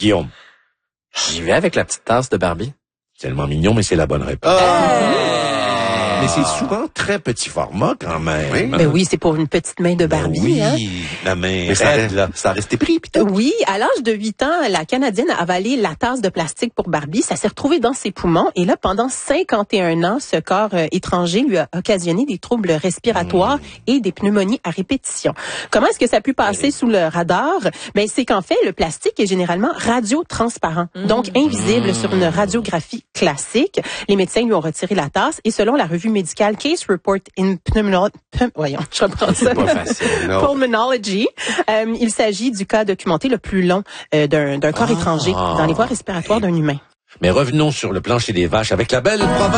Guillaume. J'y vais avec la petite tasse de Barbie. Tellement mignon, mais c'est la bonne réponse. Mais c'est souvent très petit format quand même. Oui. Ben oui, c'est pour une petite main de Barbie. Oui, Hein? la main Mais raide, là. Ça a resté pris, pis tout. Oui, à l'âge de 8 ans, la Canadienne a avalé la tasse de plastique pour Barbie. Ça s'est retrouvé dans ses poumons. Et là, pendant 51 ans, ce corps étranger lui a occasionné des troubles respiratoires et des pneumonies à répétition. Comment est-ce que ça a pu passer sous le radar? Ben, c'est qu'en fait, le plastique est généralement radiotransparent, donc invisible sur une radiographie classique. Les médecins lui ont retiré la tasse et selon la revue médicale Case Report in Pulmonology, il s'agit du cas documenté le plus long d'un corps étranger dans les voies respiratoires d'un humain. Mais revenons sur le plancher des vaches avec la belle province.